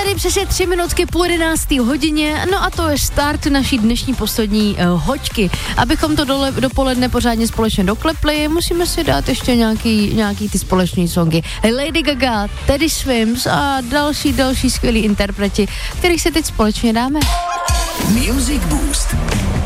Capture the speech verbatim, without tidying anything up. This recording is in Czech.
tady přesně tři minutky po jedenácté hodině, no a to je start naší dnešní poslední uh, hoďky. Abychom to dole, dopoledne pořádně společně doklepli, musíme si dát ještě nějaký, nějaký ty společný songy. Lady Gaga, Teddy Swims a další, další skvělí interpreti, kterých si teď společně dáme. Music Boost.